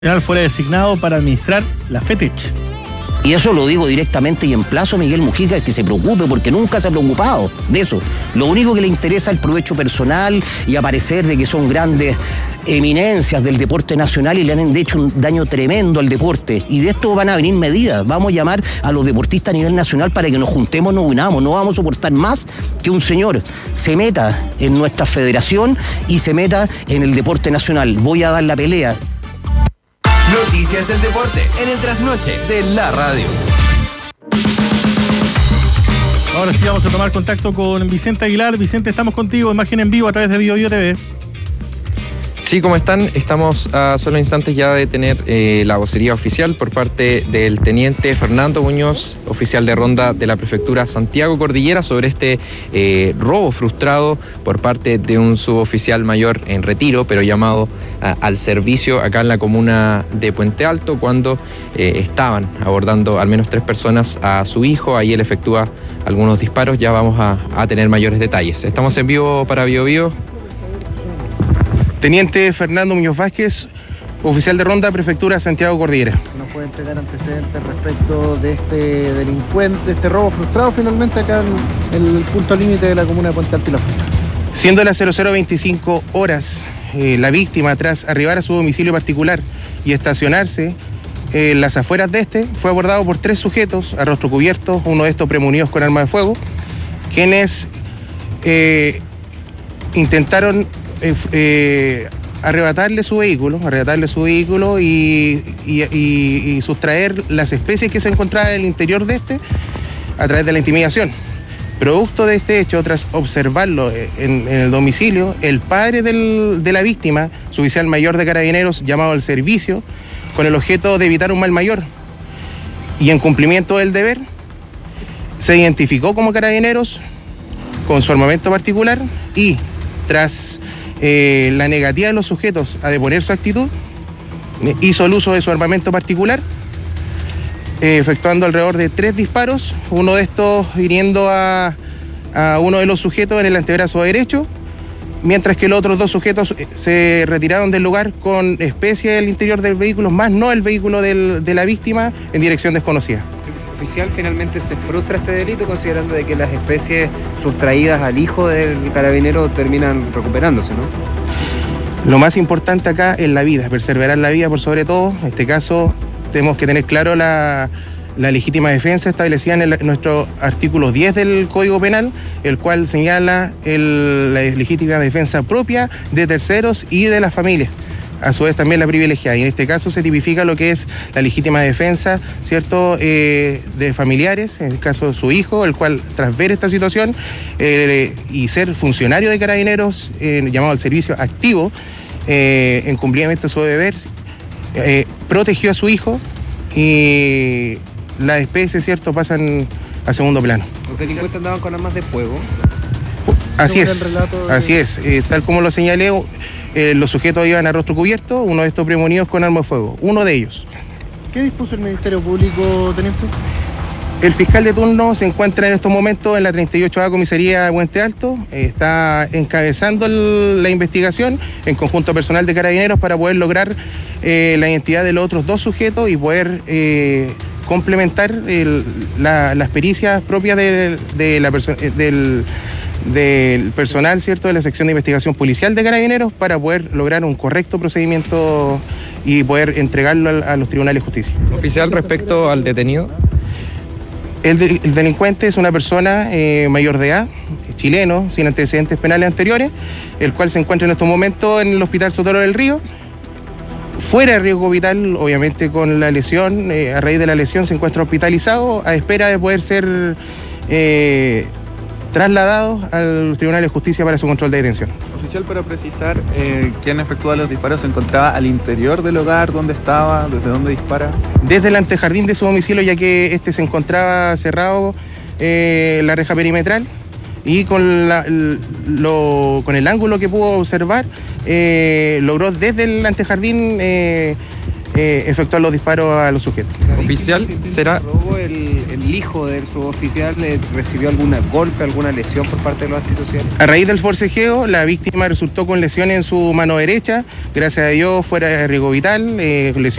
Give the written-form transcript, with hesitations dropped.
fuera designado para administrar la FETECH. Y eso lo digo directamente y emplazo a Miguel Mujica que se preocupe, porque nunca se ha preocupado de eso. Lo único que le interesa es el provecho personal y aparecer de que son grandes eminencias del deporte nacional y le han hecho un daño tremendo al deporte. Y de esto van a venir medidas. Vamos a llamar a los deportistas a nivel nacional para que nos juntemos, nos unamos. No vamos a soportar más que un señor se meta en nuestra federación y se meta en el deporte nacional. Voy a dar la pelea. Noticias del deporte en el trasnoche de la radio. Ahora sí vamos a tomar contacto con Vicente Aguilar. Vicente, estamos contigo, imagen en vivo a través de BioBio TV. Sí, ¿cómo están? Estamos a solo instantes ya de tener la vocería oficial por parte del teniente Fernando Muñoz, oficial de ronda de la prefectura Santiago Cordillera, sobre este robo frustrado por parte de un suboficial mayor en retiro, pero llamado al servicio acá en la comuna de Puente Alto, cuando estaban abordando al menos 3 personas a su hijo. Ahí él efectúa algunos disparos. Ya vamos a tener mayores detalles. Estamos en vivo para BioBio. Teniente Fernando Muñoz Vázquez, oficial de ronda, prefectura Santiago Cordillera. ¿Nos puede entregar antecedentes respecto de este delincuente, de este robo frustrado finalmente acá en el punto límite de la comuna de Puente Alto y La Fruta? Siendo las 00:25 horas, la víctima, tras arribar a su domicilio particular y estacionarse en las afueras de este, fue abordado por 3 sujetos a rostro cubierto, uno de estos premunidos con arma de fuego, quienes intentaron arrebatarle su vehículo y sustraer las especies que se encontraban en el interior de este a través de la intimidación. Producto de este hecho, tras observarlo en el domicilio, el padre de la víctima, su oficial mayor de Carabineros, llamado al servicio con el objeto de evitar un mal mayor, y en cumplimiento del deber, se identificó como Carabineros con su armamento particular y tras la negativa de los sujetos a deponer su actitud, hizo el uso de su armamento particular, efectuando alrededor de 3 disparos, uno de estos hiriendo a uno de los sujetos en el antebrazo derecho, mientras que los otros 2 sujetos se retiraron del lugar con especies del interior del vehículo, más no el vehículo de la víctima, en dirección desconocida. Oficial, finalmente se frustra este delito, considerando de que las especies sustraídas al hijo del carabinero terminan recuperándose, ¿no? Lo más importante acá es la vida, perseverar la vida por sobre todo. En este caso tenemos que tener claro la legítima defensa establecida en nuestro artículo 10 del Código Penal, el cual señala la legítima defensa propia de terceros y de las familias. A su vez también la privilegiada, y en este caso se tipifica lo que es la legítima defensa, ¿cierto?, de familiares, en el caso de su hijo, el cual tras ver esta situación y ser funcionario de Carabineros, llamado al servicio activo, en cumplimiento de su deber, protegió a su hijo y las especies, ¿cierto?, pasan a segundo plano. Los delincuentes andaban con armas de fuego. Así es, tal como lo señalé. Los sujetos iban a rostro cubierto, uno de estos premonidos con arma de fuego, uno de ellos. ¿Qué dispuso el Ministerio Público, teniente? El fiscal de turno se encuentra en estos momentos en la 38ª Comisaría de Puente Alto, está encabezando la investigación en conjunto personal de Carabineros para poder lograr la identidad de los otros 2 sujetos y poder complementar las pericias propias del personal, ¿cierto?, de la sección de investigación policial de Carabineros, para poder lograr un correcto procedimiento y poder entregarlo a los tribunales de justicia. Oficial, respecto al detenido. El delincuente es una persona mayor de edad, chileno, sin antecedentes penales anteriores, el cual se encuentra en estos momentos en el Hospital Sotero del Río, fuera de riesgo vital, obviamente con la lesión. A raíz de la lesión se encuentra hospitalizado a espera de poder ser trasladados al Tribunal de Justicia para su control de detención. Oficial, para precisar, ¿quién efectúa los disparos? ¿Se encontraba al interior del hogar? ¿Dónde estaba? ¿Desde dónde dispara? Desde el antejardín de su domicilio, ya que este se encontraba cerrado la reja perimetral, y con el ángulo que pudo observar, logró desde el antejardín efectuar los disparos a los sujetos. Oficial, será... ¿Robo el hijo del suboficial recibió algún golpe, alguna lesión por parte de los antisociales? A raíz del forcejeo, la víctima resultó con lesiones en su mano derecha, gracias a Dios fuera de riesgo vital, lesiones